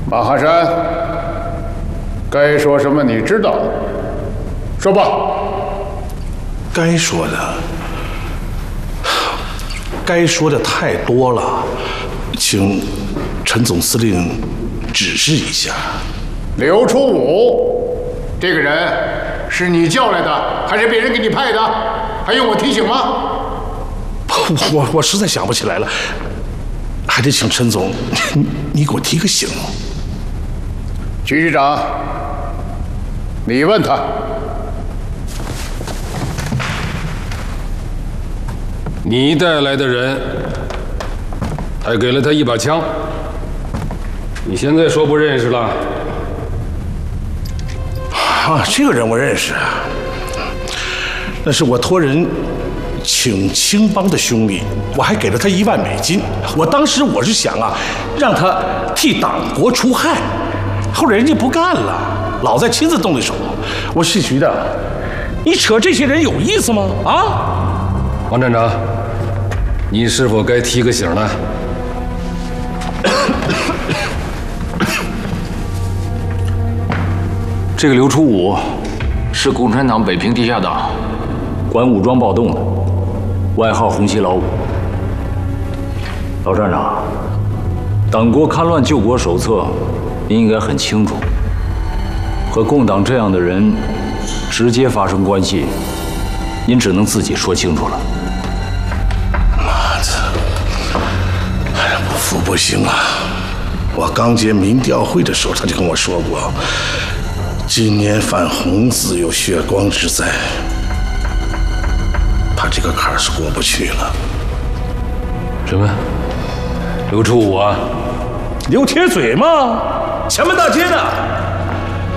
马哈山，该说什么你知道？说吧。 该说的太多了，请陈总司令指示一下。 刘初武，这个人是你叫来的，还是别人给你派的？还用我提醒吗？ 我实在想不起来了，还得请陈总，你给我提个醒。 局局长，你问他。 你带来的人还给了他一把枪，你现在说不认识了？ 啊，这个人我认识，那是我托人请青帮的兄弟，我还给了他1万美金。我当时是想啊，让他替党国除害，后来人家不干了，老在亲自动的手。我是觉得，你扯这些人有意思吗？啊？ 王站长，你是否该提个醒呢？ 这个刘初武是共产党北平地下党，管武装暴动的，外号红旗老五。老站长，党国戡乱救国手册您应该很清楚，和共党这样的人直接发生关系，您只能自己说清楚了。 妈的，不服不行啊！我刚接民调会的时候，他就跟我说过，今年反红字有血光之灾，他这个坎是过不去了。 什么？刘初武啊？ 刘铁嘴吗？前门大街的。